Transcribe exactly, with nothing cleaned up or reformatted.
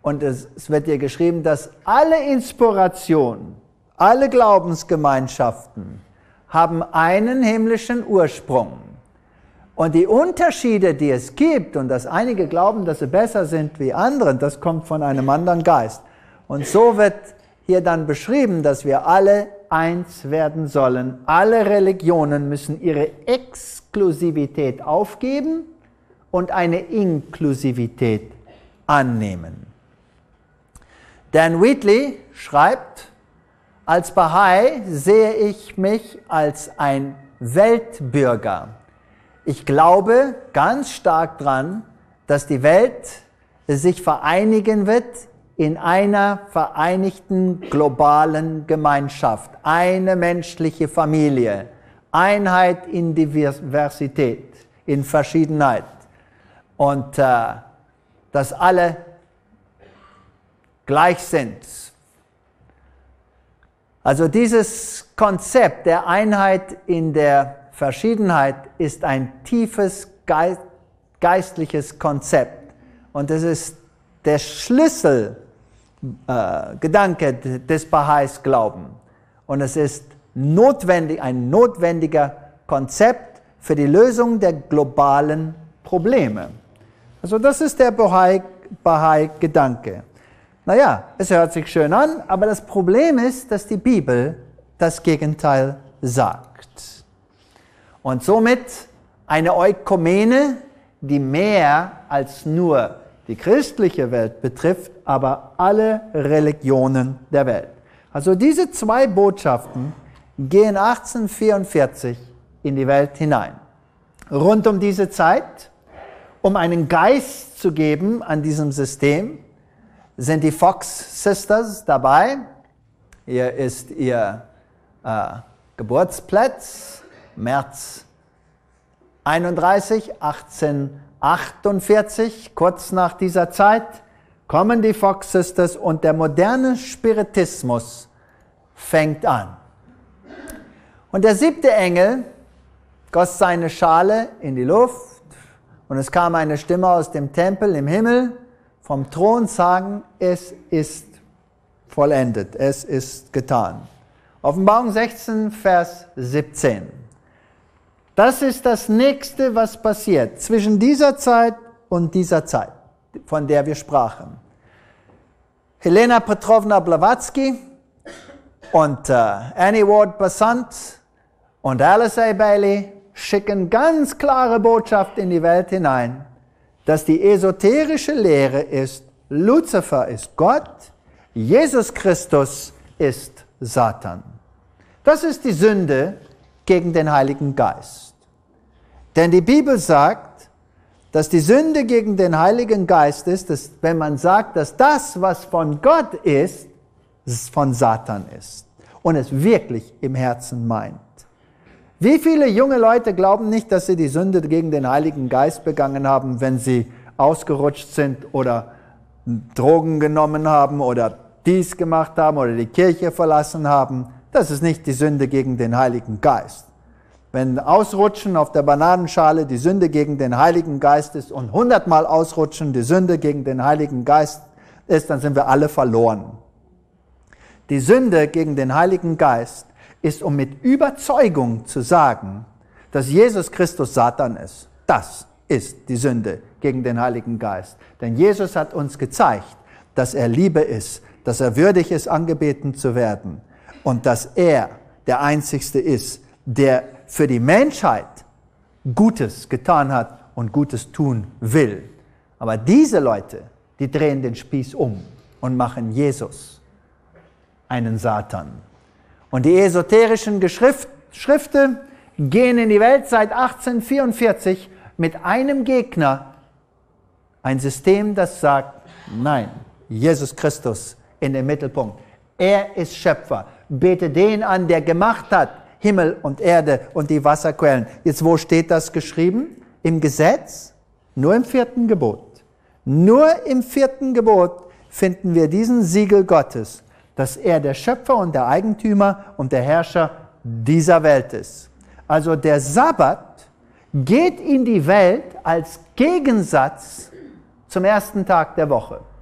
Und es, es wird hier geschrieben, dass alle Inspirationen, alle Glaubensgemeinschaften haben einen himmlischen Ursprung. Und die Unterschiede, die es gibt, und dass einige glauben, dass sie besser sind wie andere, das kommt von einem anderen Geist. Und so wird hier dann beschrieben, dass wir alle eins werden sollen. Alle Religionen müssen ihre Exklusivität aufgeben und eine Inklusivität annehmen. Dan Wheatley schreibt, als Bahai sehe ich mich als ein Weltbürger. Ich glaube ganz stark daran, dass die Welt sich vereinigen wird in einer vereinigten globalen Gemeinschaft, eine menschliche Familie, Einheit in Diversität, in Verschiedenheit und äh, dass alle gleich sind. Also dieses Konzept der Einheit in der Verschiedenheit ist ein tiefes geistliches Konzept und es ist der Schlüsselgedanke äh, Gedanke des Baha'is Glauben und es ist notwendig, ein notwendiger Konzept für die Lösung der globalen Probleme. Also das ist der Baha'i-Gedanke. Naja, es hört sich schön an, aber das Problem ist, dass die Bibel das Gegenteil sagt. Und somit eine Ökumene, die mehr als nur die christliche Welt betrifft, aber alle Religionen der Welt. Also diese zwei Botschaften gehen achtzehnhundertvierundvierzig in die Welt hinein. Rund um diese Zeit, um einen Geist zu geben an diesem System, sind die Fox Sisters dabei. Hier ist ihr äh, Geburtsplatz, März einunddreißig, achtzehnhundertachtundvierzig, kurz nach dieser Zeit, kommen die Fox Sisters und der moderne Spiritismus fängt an. Und der siebte Engel goss seine Schale in die Luft und es kam eine Stimme aus dem Tempel im Himmel vom Thron sagen, es ist vollendet, es ist getan. Offenbarung sechzehn, Vers siebzehn. Das ist das Nächste, was passiert zwischen dieser Zeit und dieser Zeit, von der wir sprachen. Helena Petrovna Blavatsky und äh, Annie Ward Besant und Alice A. Bailey schicken ganz klare Botschaft in die Welt hinein, dass die esoterische Lehre ist, Luzifer ist Gott, Jesus Christus ist Satan. Das ist die Sünde gegen den Heiligen Geist. Denn die Bibel sagt, dass die Sünde gegen den Heiligen Geist ist, dass, wenn man sagt, dass das, was von Gott ist, von Satan ist und es wirklich im Herzen meint. Wie viele junge Leute glauben nicht, dass sie die Sünde gegen den Heiligen Geist begangen haben, wenn sie ausgerutscht sind oder Drogen genommen haben oder dies gemacht haben oder die Kirche verlassen haben? Das ist nicht die Sünde gegen den Heiligen Geist. Wenn Ausrutschen auf der Bananenschale die Sünde gegen den Heiligen Geist ist und hundertmal Ausrutschen die Sünde gegen den Heiligen Geist ist, dann sind wir alle verloren. Die Sünde gegen den Heiligen Geist ist, um mit Überzeugung zu sagen, dass Jesus Christus Satan ist. Das ist die Sünde gegen den Heiligen Geist. Denn Jesus hat uns gezeigt, dass er Liebe ist, dass er würdig ist, angebeten zu werden und dass er der Einzigste ist, der für die Menschheit Gutes getan hat und Gutes tun will. Aber diese Leute, die drehen den Spieß um und machen Jesus einen Satan. Und die esoterischen Geschrift, Schriften gehen in die Welt seit achtzehnhundertvierundvierzig mit einem Gegner. Ein System, das sagt, nein, Jesus Christus in den Mittelpunkt. Er ist Schöpfer. Bete den an, der gemacht hat Himmel und Erde und die Wasserquellen. Jetzt, wo steht das geschrieben? Im Gesetz? Nur im vierten Gebot. Nur im vierten Gebot finden wir diesen Siegel Gottes, dass er der Schöpfer und der Eigentümer und der Herrscher dieser Welt ist. Also der Sabbat geht in die Welt als Gegensatz zum ersten Tag der Woche.